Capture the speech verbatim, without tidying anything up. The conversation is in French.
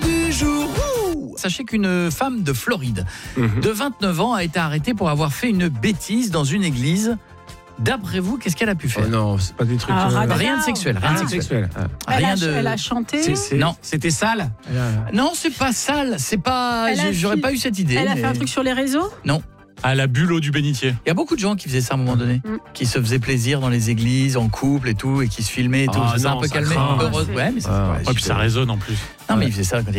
du jour. Ouh. Sachez qu'une femme de Floride mmh. de vingt-neuf ans a été arrêtée pour avoir fait une bêtise dans une église. D'après vous, qu'est-ce qu'elle a pu faire? Oh non, c'est pas des trucs. Ah, euh... Rien de sexuel. Rien Ah, de sexuel. Ah. Elle, rien a, de... elle a chanté. C'est, c'est... Non. C'était sale. Non, c'est pas sale. C'est pas. Elle a J'aurais fi- pas eu cette idée. Elle a mais... fait un truc sur les réseaux? Non. À la bulle du bénitier. Il y a beaucoup de gens qui faisaient ça à un moment donné, Mm. qui se faisaient plaisir dans les églises, en couple et tout, et qui se filmaient et tout. Ah, ça s'est un non, peu ça calmé. craint. Heureuse... Ouais, mais c'est Ah, ouais, Ouais, puis ça super. résonne en plus. Non, mais Ouais. ils faisaient ça quand